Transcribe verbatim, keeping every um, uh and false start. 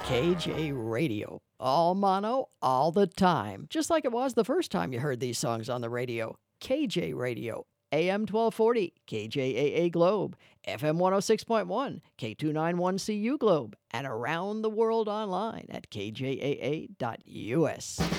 K J Radio. All mono, all the time. Just like it was the first time you heard these songs on the radio. K J Radio. A M twelve forty, K J A A Globe. F M one oh six point one, K two ninety-one C U Globe. And around the world online at K J A A dot U S.